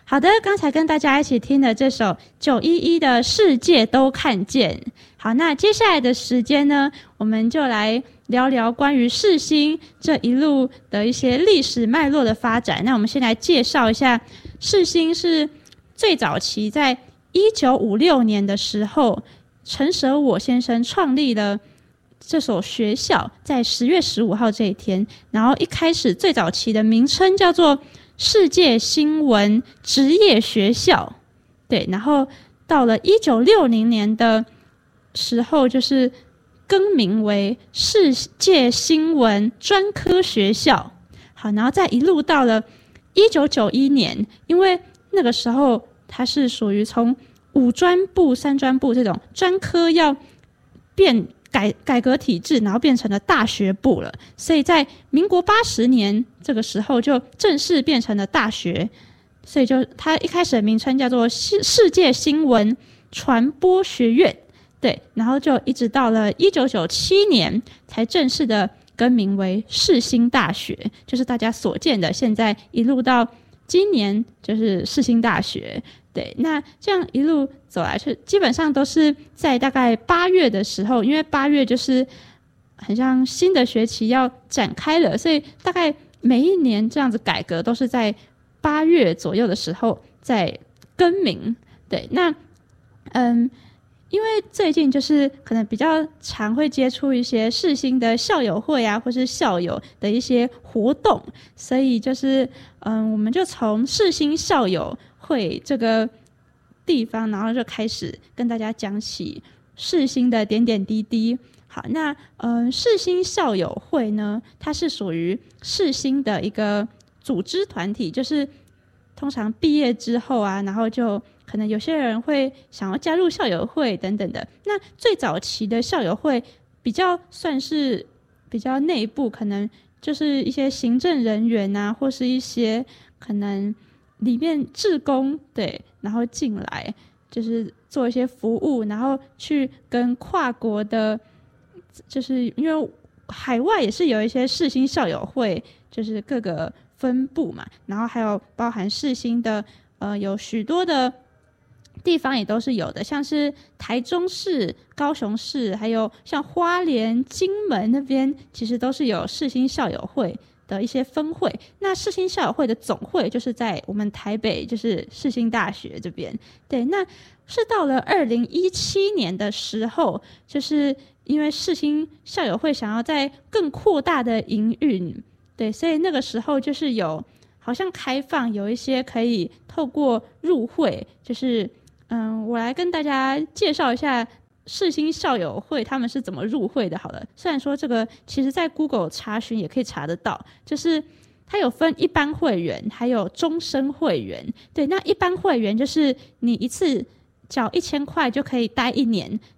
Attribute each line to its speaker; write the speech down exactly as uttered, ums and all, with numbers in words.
Speaker 1: 好的，刚才跟大家一起听的这首九一一的世界都看见。好，那接下来的时间呢，我们就来聊聊关于世新这一路的一些历史脉络的发展。那我们先来介绍一下，世新是最早期在一九五六年的时候，陈舍我先生创立了这所学校，在十月十五号这一天，然后一开始最早期的名称叫做世界新闻职业学校，对，然后到了一九六零年的时候，就是更名为世界新闻专科学校。好，然后再一路到了一九九一年，因为那个时候它是属于从五专部、三专部这种专科要变改改革体制，然后变成了大学部了，所以在民国八十年这个时候就正式变成了大学，所以就它一开始的名称叫做世界新闻传播学院，对，然后就一直到了一九九七年才正式的更名为世新大学，就是大家所见的现在一路到今年就是世新大学。对，那这样一路走来，是基本上都是在大概八月的时候，因为八月就是很像新的学期要展开了，所以大概每一年这样子改革都是在八月左右的时候在更名。对，那嗯，因为最近就是可能比较常会接触一些世新的校友会啊，或是校友的一些活动，所以就是嗯，我们就从世新校友会这个地方，然后就开始跟大家讲起世新的点点滴滴。好，那嗯，世新校友会呢，它是属于世新的一个组织团体，就是通常毕业之后啊，然后就可能有些人会想要加入校友会等等的。那最早期的校友会比较算是比较内部，可能就是一些行政人员啊，或是一些可能里面志工，对，然后进来就是做一些服务，然后去跟跨国的，就是因为海外也是有一些世新校友会，就是各个分部嘛，然后还有包含世新的呃有许多的地方也都是有的，像是台中市、高雄市，还有像花莲、金门那边，其实都是有世新校友会的一些分会。那世新校友会的总会就是在我们台北，就是世新大学这边。对，那是到了二零一七年的时候，就是因为世新校友会想要在更扩大的营运，对，所以那个时候就是有好像开放有一些可以透过入会，就是嗯，我来跟大家介绍一下世新校友会他们是怎么入会的好了。虽然说这个其实在 Google 查询也可以查得到，就是它有分一般会员还有终身会员。对，那一般会员就是你一次缴一千块就可以待一年，